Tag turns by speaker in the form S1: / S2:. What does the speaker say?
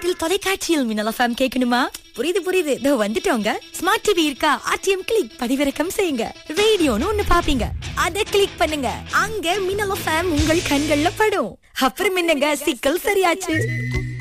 S1: வீட்டில் தொலைக்காட்சியில் மின்னல் எஃப்எம் கேட்கணுமா? புரியுது இதோ வந்துட்டோங்க. ஸ்மார்ட் டிவி இருக்கா? ஆர்டிஎம் கிளிக் பதிவிறக்கம் செய்யுங்க. ரேடியோன்னு ஒண்ணு பாப்பீங்க, அத கிளிக் பண்ணுங்க. அங்க மின்னல் எஃப்எம் உங்கள் கண்கள்ல படும். அப்புறம் என்னங்க, சிக்கல் சரியாச்சு.